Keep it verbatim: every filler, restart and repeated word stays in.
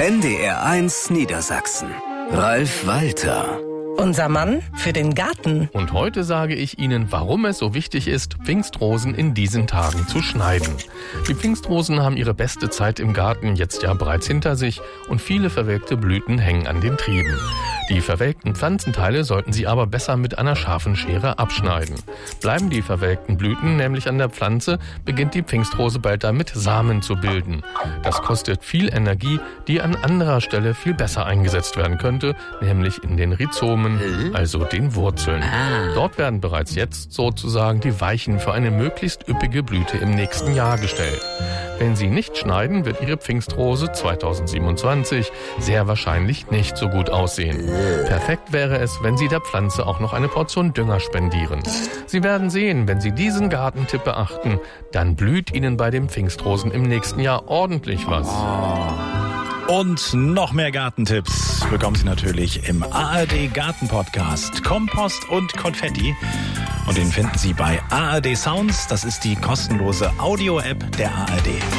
N D R eins Niedersachsen. Ralf Walter. Unser Mann für den Garten. Und heute sage ich Ihnen, warum es so wichtig ist, Pfingstrosen in diesen Tagen zu schneiden. Die Pfingstrosen haben ihre beste Zeit im Garten jetzt ja bereits hinter sich und viele verwelkte Blüten hängen an den Trieben. Die verwelkten Pflanzenteile sollten Sie aber besser mit einer scharfen Schere abschneiden. Bleiben die verwelkten Blüten nämlich an der Pflanze, beginnt die Pfingstrose bald damit, Samen zu bilden. Das kostet viel Energie, die an anderer Stelle viel besser eingesetzt werden könnte, nämlich in den Rhizomen, also den Wurzeln. Dort werden bereits jetzt sozusagen die Weichen für eine möglichst üppige Blüte im nächsten Jahr gestellt. Wenn Sie nicht schneiden, wird Ihre Pfingstrose zweitausendsiebenundzwanzig sehr wahrscheinlich nicht so gut aussehen. Perfekt wäre es, wenn Sie der Pflanze auch noch eine Portion Dünger spendieren. Sie werden sehen, wenn Sie diesen Gartentipp beachten, dann blüht Ihnen bei den Pfingstrosen im nächsten Jahr ordentlich was. Und noch mehr Gartentipps bekommen Sie natürlich im A R D Garten-Podcast Kompost und Konfetti. Und den finden Sie bei A R D Sounds. Das ist die kostenlose Audio-App der A R D.